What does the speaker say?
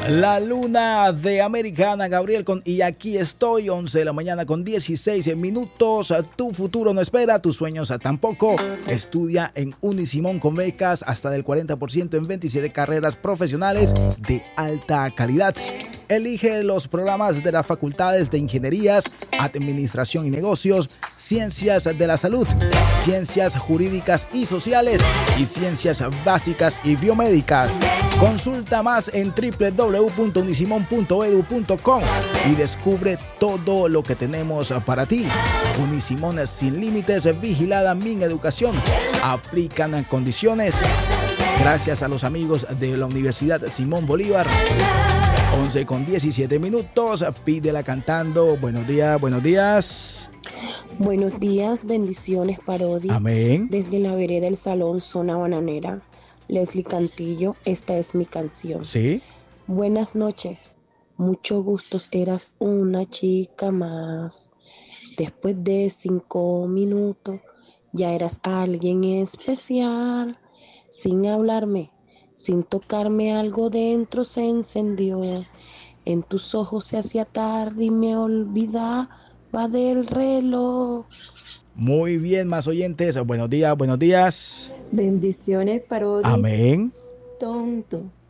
La luna de Americana, Gabriel y aquí estoy, 11 de la mañana con 16 minutos. Tu futuro no espera, tus sueños tampoco. Estudia en Unisimón con becas hasta del 40% en 27 carreras profesionales de alta calidad. Elige los programas de las facultades de Ingenierías, Administración y Negocios, Ciencias de la Salud, Ciencias Jurídicas y Sociales y Ciencias Básicas y Biomédicas. Consulta más en www.unisimon.edu.com y descubre todo lo que tenemos para ti. Unisimón sin límites, vigilada Mineducación. Aplican condiciones. Gracias a los amigos de la Universidad Simón Bolívar. 11 con 17 minutos. Pídela cantando. Buenos días, buenos días. Buenos días, bendiciones, parodia. Amén. Desde la vereda del Salón, zona bananera. Leslie Cantillo, esta es mi canción. Sí. Buenas noches, mucho gusto, eras una chica más. Después de 5 minutos, ya eras alguien especial. Sin hablarme, sin tocarme, algo dentro se encendió. En tus ojos se hacía tarde y me olvidaba del reloj. Muy bien, más oyentes. Buenos días, buenos días. Bendiciones, parodia. Amén. Tonto.